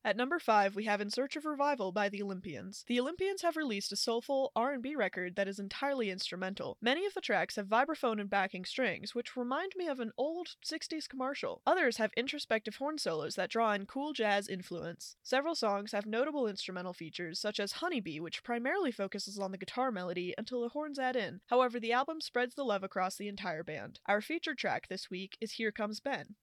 At number 5, we have In Search of Revival by The Olympians. The Olympians have released a soulful R&B record that is entirely instrumental. Many of the tracks have vibraphone and backing strings, which remind me of an old 60s commercial. Others have introspective horn solos that draw in cool jazz influence. Several songs have notable instrumental features, such as Honeybee, which primarily focuses on the guitar melody until the horns add in. However, the album spreads the love across the entire band. Our featured track this week is Here Comes Ben.